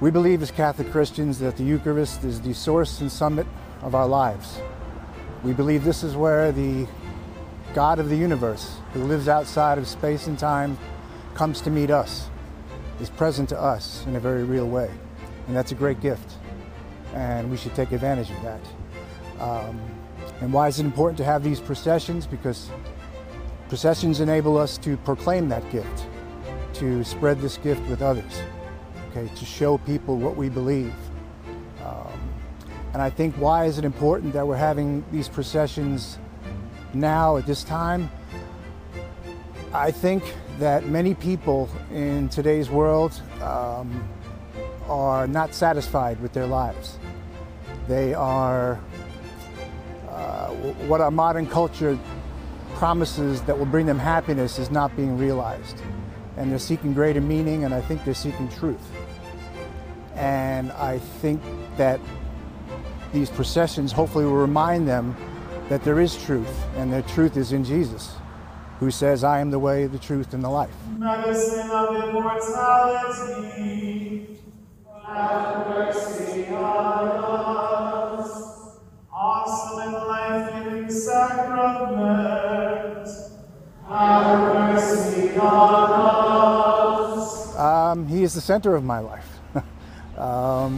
We believe as Catholic Christians that the Eucharist is the source and summit of our lives. We believe this is where the God of the universe, who lives outside of space and time, comes to meet us, is present to us in a very real way. And that's a great gift, and we should take advantage of that. And why is it important to have these processions? Because processions enable us to proclaim that gift, to spread this gift with others, okay, to show people what we believe. And I think why is it important that we're having these processions now at this time? I think that many people in today's world are not satisfied with their lives. They are what our modern culture promises that will bring them happiness is not being realized. And they're seeking greater meaning, and I think they're seeking truth. And I think that these processions hopefully will remind them that there is truth, and that truth is in Jesus, who says, I am the way, the truth, and the life. Medicine of immortality, have mercy on us. Awesome and life-giving sacrament, have mercy on us. He is the center of my life.